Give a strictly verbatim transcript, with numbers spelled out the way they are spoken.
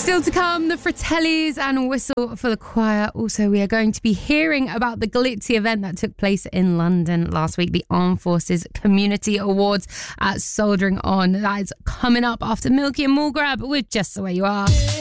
Still to come, the Fratellis and Whistle for the Choir. Also, we are going to be hearing about the glitzy event that took place in London last week, the Armed Forces Community Awards at Soldering On. That is coming up after Milky and Mulgrab with Just The Way You Are.